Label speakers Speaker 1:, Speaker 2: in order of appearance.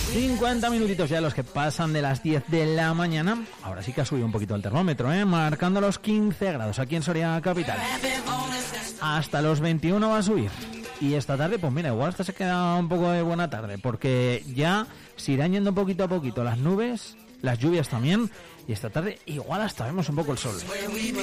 Speaker 1: 50 minutitos ya los que pasan de las 10 de la mañana. Ahora sí que ha subido un poquito el termómetro, marcando los 15 grados aquí en Soria Capital. Hasta los 21 va a subir. Y esta tarde, pues mira, igual hasta se queda un poco de buena tarde, porque ya se irán yendo poquito a poquito las nubes, las lluvias también, y esta tarde igual hasta vemos un poco el sol.